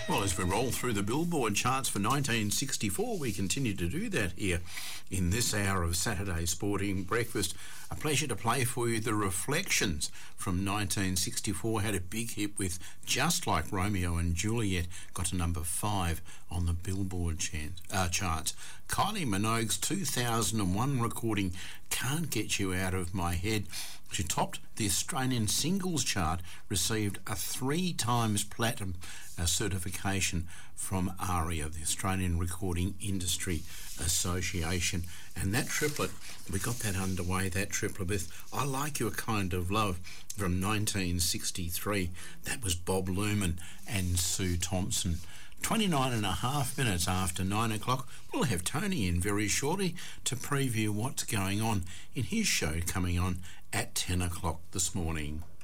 Well, as we roll through the Billboard charts for 1964, we continue to do that here in this hour of Saturday Sporting Breakfast. A pleasure to play for you The Reflections from 1964. Had a big hit with Just Like Romeo and Juliet, got to number 5 on the Billboard charts. Kylie Minogue's 2001 recording Can't Get You Out of My Head. She topped the Australian singles chart, received a 3 times platinum certification from ARIA, the Australian Recording Industry Association. And that triplet, we got that underway, that triplet with I Like Your Kind of Love from 1963. That was Bob Luman and Sue Thompson. 29 and a half minutes after 9 o'clock. We'll have Tony in very shortly to preview what's going on in his show coming on at 10 o'clock this morning.